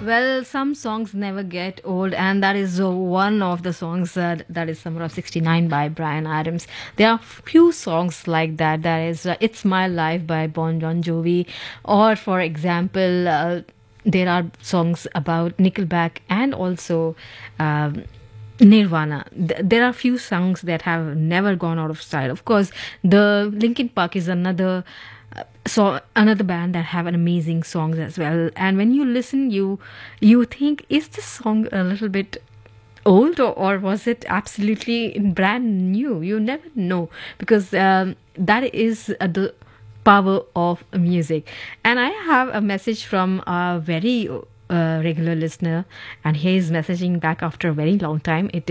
Well, some songs never get old, and that is one of the songs that is Summer of '69 by Brian Adams. There are few songs like that. That is It's My Life by Bon Jovi, or for example, there are songs about Nickelback and also Nirvana. There are few songs that have never gone out of style. Of course, the Linkin Park is another band that have an amazing songs as well. And when you listen, you think, is this song a little bit old, or was it absolutely brand new? You never know, because that is the power of music. And I have a message from a very regular listener, and he is messaging back after a very long time. It